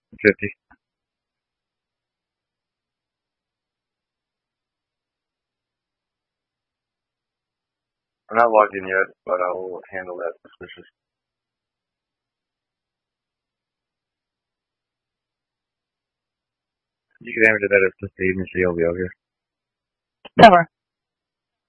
50. I'm not logged in yet, but I will handle that suspicious. You can damage that as Steve and she'll be over here. Cover.